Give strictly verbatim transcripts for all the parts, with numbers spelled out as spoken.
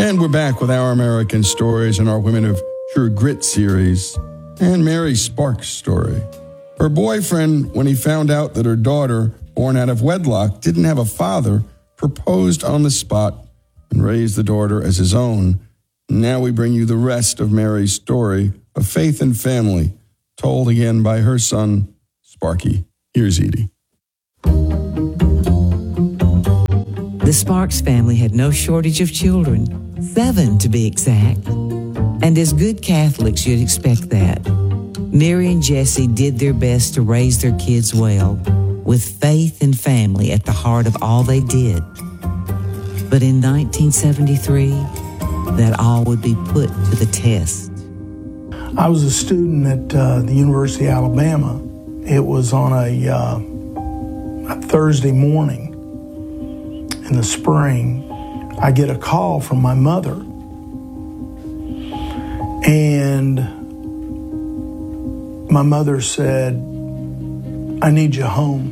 And we're back with Our American Stories and our Women of True Grit series and Mary Sparks' story. Her boyfriend, when he found out that her daughter, born out of wedlock, didn't have a father, proposed on the spot and raised the daughter as his own. Now we bring you the rest of Mary's story of faith and family, told again by her son, Sparky. Here's Edie. The Sparks family had no shortage of children, seven to be exact. And as good Catholics, you'd expect that. Mary and Jesse did their best to raise their kids well, with faith and family at the heart of all they did. But in nineteen seventy-three, that all would be put to the test. I was a student at uh, the University of Alabama. It was on a, uh, a Thursday morning in the spring. I get a call from my mother, and my mother said, "I need you home."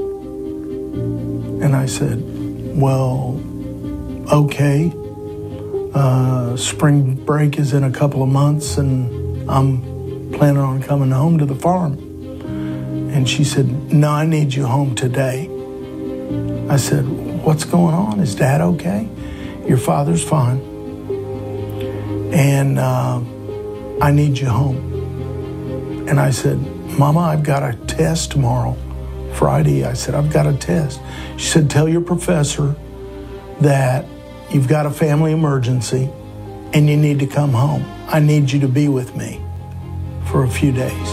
And I said, "Well, okay. Uh, spring break is in a couple of months, and I'm planning on coming home to the farm." And she said, "No, I need you home today." I said, "What's going on? Is Dad okay?" "Your father's fine. And uh, I need you home." And I said, "Mama, I've got a test tomorrow, Friday." I said, "I've got a test." She said, "Tell your professor that you've got a family emergency and you need to come home. I need you to be with me for a few days."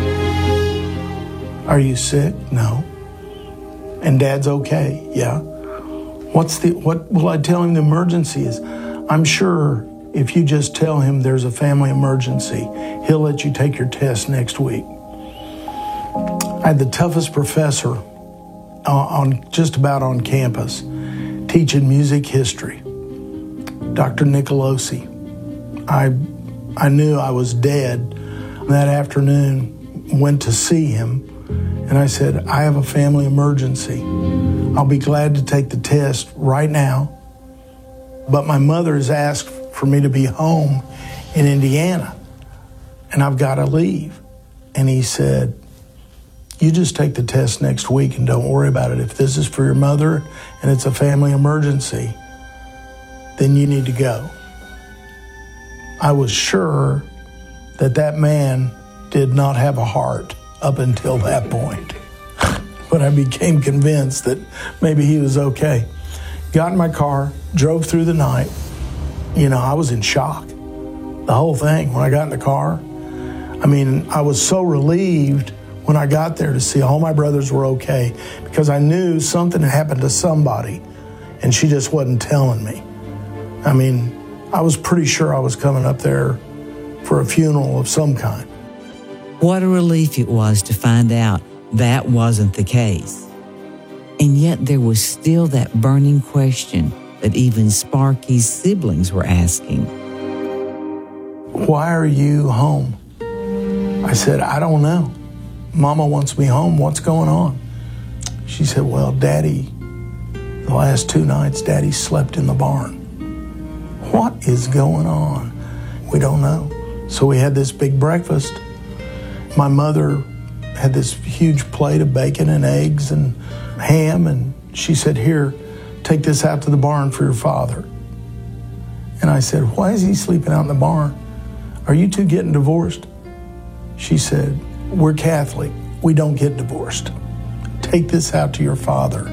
"Are you sick?" "No." "And Dad's okay?" "Yeah." What's the, what will I tell him the emergency is?" "I'm sure if you just tell him there's a family emergency, he'll let you take your test next week." I had the toughest professor on just about on campus teaching music history, Doctor Nicolosi. I, I knew I was dead. That afternoon, went to see him, and I said, "I have a family emergency. I'll be glad to take the test right now, but my mother has asked for me to be home in Indiana, and I've got to leave." And he said, "You just take the test next week and don't worry about it. If this is for your mother and it's a family emergency, then you need to go." I was sure that that man did not have a heart up until that point. But I became convinced that maybe he was okay. Got in my car, drove through the night. You know, I was in shock. The whole thing, when I got in the car, I mean, I was so relieved when I got there to see all my brothers were okay, because I knew something had happened to somebody and she just wasn't telling me. I mean, I was pretty sure I was coming up there for a funeral of some kind. What a relief it was to find out that wasn't the case. And yet there was still that burning question that even Sparky's siblings were asking. "Why are you home?" I said, "I don't know. Mama wants me home. What's going on?" She said, "Well, Daddy, the last two nights, Daddy slept in the barn." "What is going on?" "We don't know." So we had this big breakfast. My mother had this huge plate of bacon and eggs and ham, and she said, "Here, take this out to the barn for your father." And I said, "Why is he sleeping out in the barn? Are you two getting divorced?" She said, "We're Catholic. We don't get divorced. Take this out to your father."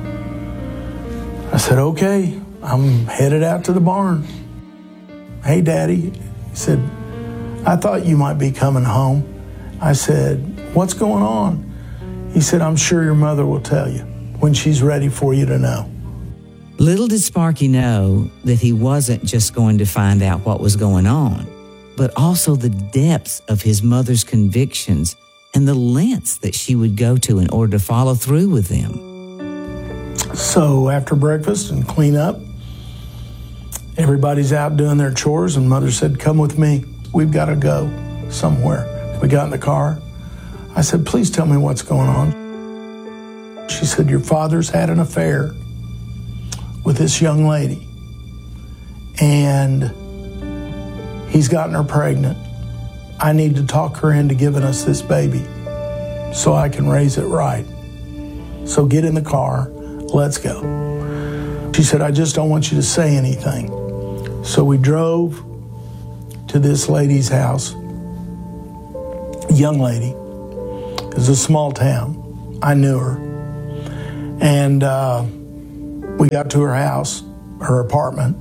I said, "Okay, I'm headed out to the barn." "Hey, Daddy," he said, "I thought you might be coming home." I said, "What's going on?" He said, "I'm sure your mother will tell you when she's ready for you to know." Little did Sparky know that he wasn't just going to find out what was going on, but also the depths of his mother's convictions and the lengths that she would go to in order to follow through with them. So after breakfast and clean up, everybody's out doing their chores, and Mother said, "Come with me. We've got to go somewhere." We got in the car. I said, "Please tell me what's going on." She said, "Your father's had an affair with this young lady, and he's gotten her pregnant. I need to talk her into giving us this baby so I can raise it right. So get in the car, let's go. She said, I just don't want you to say anything. So we drove to this lady's house, a young lady. It was a small town. I knew her. And uh, we got to her house, her apartment,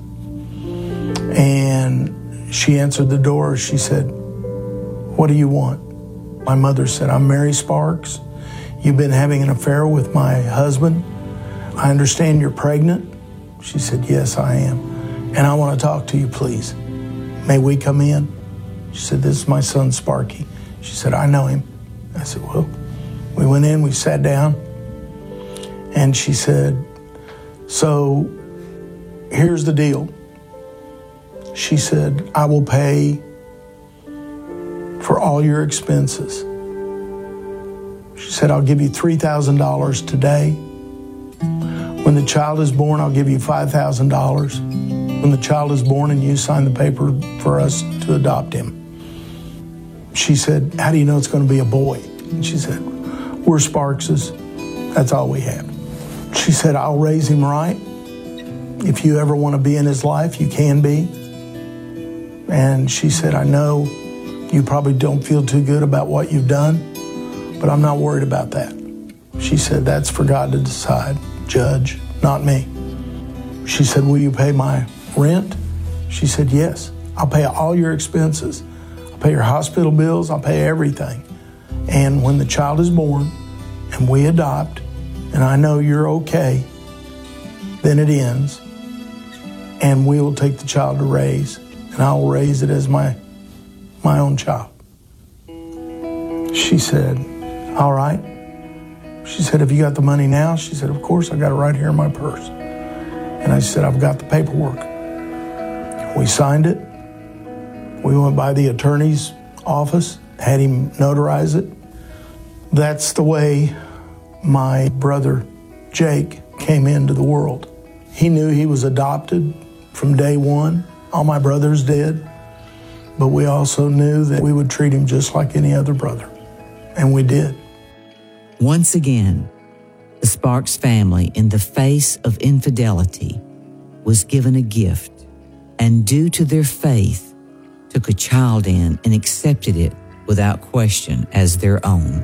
and she answered the door. She said, what do you want? My mother said, I'm Mary Sparks. You've been having an affair with my husband. I understand you're pregnant. She said, yes, I am. And I want to talk to you, please. May we come in? She said, this is my son, Sparky. She said, I know him. I said, well, we went in, we sat down, and she said, so here's the deal. She said, I will pay for all your expenses. She said, I'll give you three thousand dollars today. When the child is born, I'll give you five thousand dollars. When the child is born and you sign the paper for us to adopt him. She said, how do you know it's going to be a boy? And she said, we're Sparkses. That's all we have. She said, I'll raise him right. If you ever want to be in his life, you can be. And she said, I know you probably don't feel too good about what you've done, but I'm not worried about that. She said, that's for God to decide, Judge, not me. She said, will you pay my rent? She said, yes. I'll pay all your expenses. I'll pay your hospital bills. I'll pay everything. And when the child is born and we adopt, and I know you're okay, then it ends. And we will take the child to raise, and I will raise it as my my own child. She said, all right. She said, have you got the money now? She said, of course, I got it right here in my purse. And I said, I've got the paperwork. We signed it. We went by the attorney's office, had him notarize it. That's the way my brother Jake came into the world. He knew he was adopted from day one. All my brothers did. But we also knew that we would treat him just like any other brother. And we did. Once again, the Sparks family, in the face of infidelity, was given a gift, and due to their faith, took a child in and accepted it without question as their own.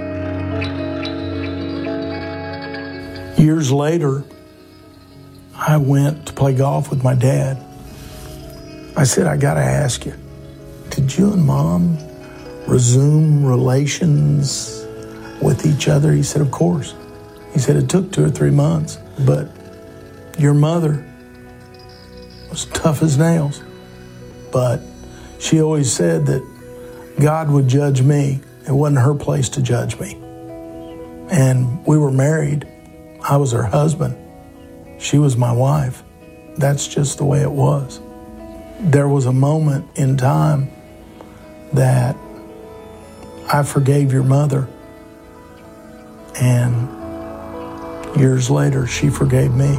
Years later, I went to play golf with my dad. I said, I got to ask you, did you and Mom resume relations with each other? He said, of course. He said, it took two or three months, but your mother was tough as nails. But she always said that God would judge me. It wasn't her place to judge me. And we were married. I was her husband. She was my wife. That's just the way it was. There was a moment in time that I forgave your mother, and years later, she forgave me.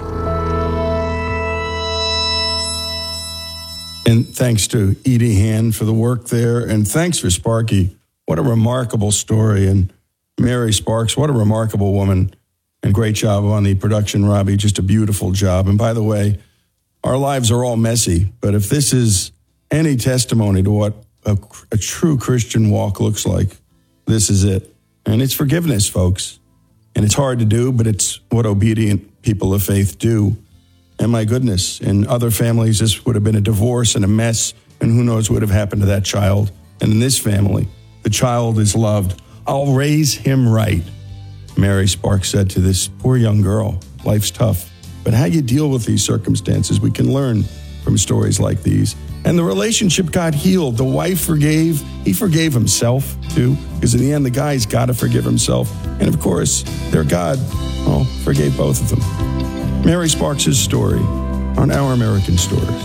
And thanks to Edie Hand for the work there, and thanks for Sparky. What a remarkable story. And Mary Sparks, what a remarkable woman. And great job on the production, Robbie. Just a beautiful job. And by the way, our lives are all messy, but if this is any testimony to what a, a true Christian walk looks like, this is it. And it's forgiveness, folks. And it's hard to do, but it's what obedient people of faith do. And my goodness, in other families, this would have been a divorce and a mess, and who knows what would have happened to that child. And in this family, the child is loved. I'll raise him right, Mary Sparks said to this poor young girl. Life's tough, but how you deal with these circumstances, we can learn from stories like these. And the relationship got healed. The wife forgave. He forgave himself, too, because in the end, the guy's got to forgive himself. And of course, their God, well, forgave both of them. Mary Sparks' story on Our American Stories.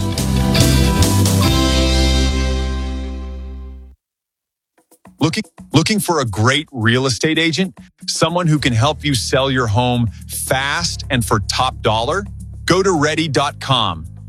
Looking, looking for a great real estate agent? Someone who can help you sell your home fast and for top dollar? Go to ready dot com.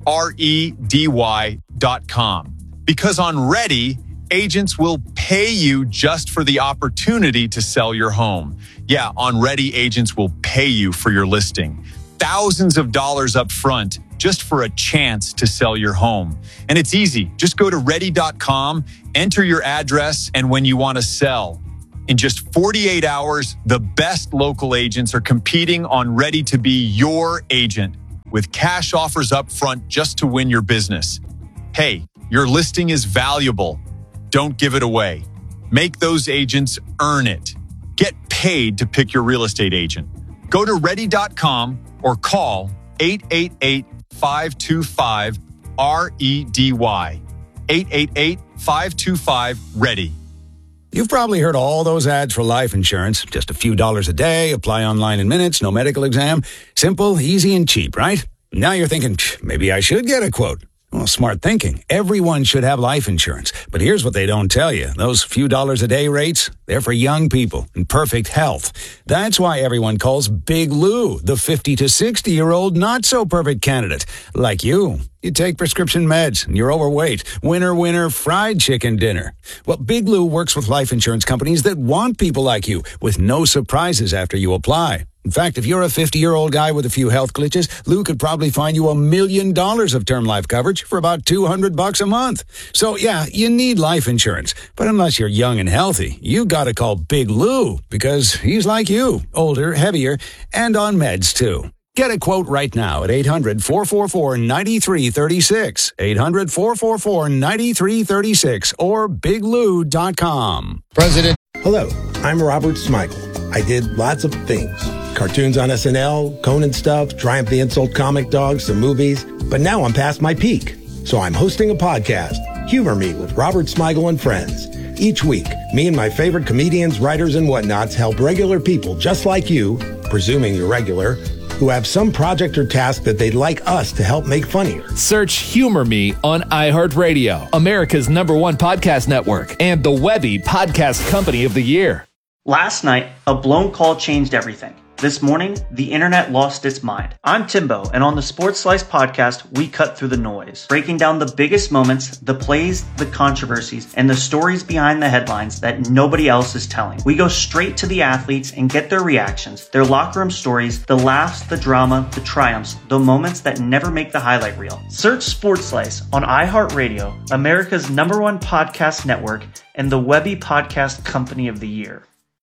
R E D Y dot com. Because on Ready, agents will pay you just for the opportunity to sell your home. Yeah, on Ready, agents will pay you for your listing. Thousands of dollars up front just for a chance to sell your home. And it's easy. Just go to ready dot com, enter your address, and when you want to sell. In just forty-eight hours, the best local agents are competing on Ready to be your agent with cash offers up front just to win your business. Hey, your listing is valuable. Don't give it away. Make those agents earn it. Get paid to pick your real estate agent. Go to ready dot com or call eight eight eight, five two five, R E D Y. eight eight eight, five two five, READY. You've probably heard all those ads for life insurance. Just a few dollars a day, apply online in minutes, no medical exam. Simple, easy, and cheap, right? Now you're thinking, maybe I should get a quote. Well, smart thinking. Everyone should have life insurance. But here's what they don't tell you. Those few dollars a day rates, they're for young people in perfect health. That's why everyone calls Big Lou the fifty to sixty-year-old not-so-perfect candidate. Like you. You take prescription meds and you're overweight. Winner, winner, fried chicken dinner. Well, Big Lou works with life insurance companies that want people like you with no surprises after you apply. In fact, if you're a fifty-year-old guy with a few health glitches, Lou could probably find you a million dollars of term life coverage for about two hundred bucks a month. So, yeah, you need life insurance. But unless you're young and healthy, you gotta call Big Lou because he's like you, older, heavier, and on meds, too. Get a quote right now at eight hundred, four four four, nine three three six, eight hundred, four four four, nine three three six, or big lou dot com. President. Hello, I'm Robert Smigel. I did lots of things. Cartoons on S N L, Conan stuff, Triumph the Insult comic dogs, some movies. But now I'm past my peak. So I'm hosting a podcast, Humor Me with Robert Smigel and Friends. Each week, me and my favorite comedians, writers, and whatnots help regular people just like you, presuming you're regular, who have some project or task that they'd like us to help make funnier. Search Humor Me on iHeartRadio, America's number one podcast network, and the Webby Podcast Company of the Year. Last night, a blown call changed everything. This morning, the internet lost its mind. I'm Timbo, and on the Sports Slice podcast, we cut through the noise, breaking down the biggest moments, the plays, the controversies, and the stories behind the headlines that nobody else is telling. We go straight to the athletes and get their reactions, their locker room stories, the laughs, the drama, the triumphs, the moments that never make the highlight reel. Search Sports Slice on iHeartRadio, America's number one podcast network, and the Webby Podcast Company of the Year.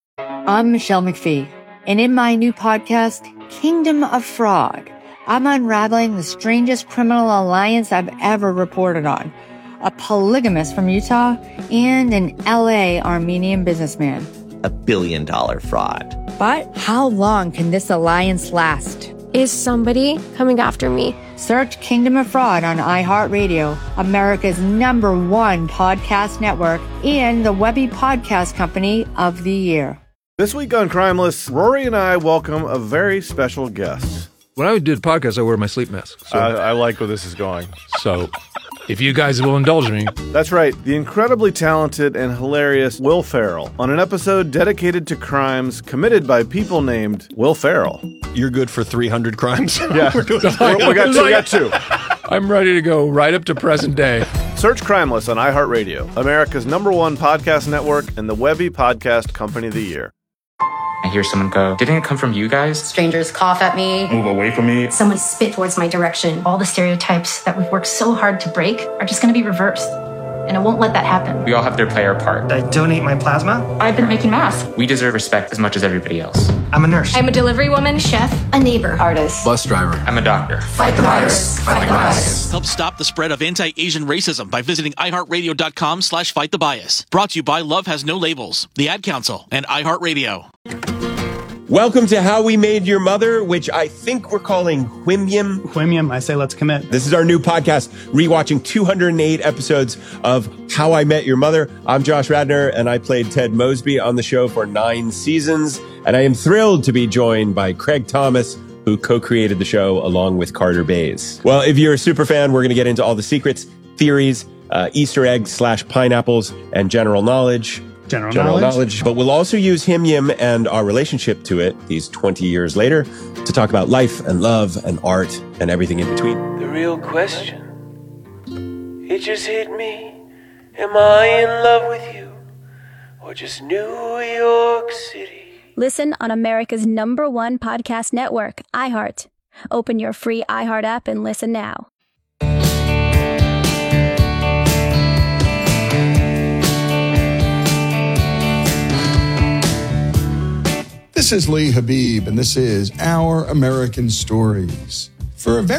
I'm Michelle McPhee. And in my new podcast, Kingdom of Fraud, I'm unraveling the strangest criminal alliance I've ever reported on. A polygamist from Utah and an L A Armenian businessman. A billion dollar fraud. But how long can this alliance last? Is somebody coming after me? Search Kingdom of Fraud on iHeartRadio, America's number one podcast network, and the Webby Podcast Company of the Year. This week on Crimeless, Rory and I welcome a very special guest. When I do the podcast, I wear my sleep mask. So. I, I like where this is going. So, if you guys will indulge me. That's right, the incredibly talented and hilarious Will Ferrell on an episode dedicated to crimes committed by people named Will Ferrell. You're good for three hundred crimes? Yeah, we got two, we got two. I'm ready to go right up to present day. Search Crimeless on iHeartRadio, America's number one podcast network, and the Webby Podcast Company of the Year. I hear someone go, didn't it come from you guys? Strangers cough at me. Move away from me. Someone spit towards my direction. All the stereotypes that we've worked so hard to break are just going to be reversed. And I won't let that happen. We all have to play our part. I donate my plasma. I've been making masks. We deserve respect as much as everybody else. I'm a nurse. I'm a delivery woman. Chef. A neighbor. Artist. Bus driver. I'm a doctor. Fight the virus. Fight the bias. Help stop the spread of anti-Asian racism by visiting iHeartRadio.com slash fight the bias. Brought to you by Love Has No Labels, the Ad Council, and iHeartRadio. Welcome to How We Made Your Mother, which I think we're calling Whimyum. Whimyum, I say let's commit. This is our new podcast, rewatching two hundred eight episodes of How I Met Your Mother. I'm Josh Radnor, and I played Ted Mosby on the show for nine seasons. And I am thrilled to be joined by Craig Thomas, who co-created the show along with Carter Bays. Well, if you're a super fan, we're going to get into all the secrets, theories, uh, Easter eggs slash pineapples, and general knowledge. General, general knowledge. knowledge. But we'll also use Him Yim and our relationship to it these twenty years later to talk about life and love and art and everything in between. The real question, it just hit me. Am I in love with you or just New York City? Listen on America's number one podcast network, iHeart. Open your free iHeart app and listen now. This is Lee Habib, and this is Our American Stories. For a very